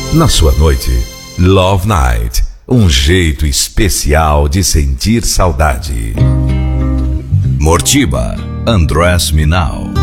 Na sua noite, Love Night, um jeito especial de sentir saudade. Mortiba, Undress Me Now.